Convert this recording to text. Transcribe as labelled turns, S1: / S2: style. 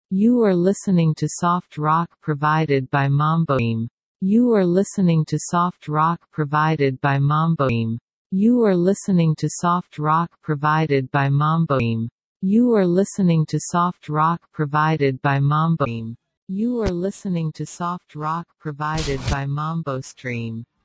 S1: You are listening to soft rock provided by Mamboim. You are listening to soft rock provided by Mamboim. You are listening to soft rock provided by Mamboim. You are listening to soft rock provided by Mamboim. You are listening to soft rock provided by MamboStream.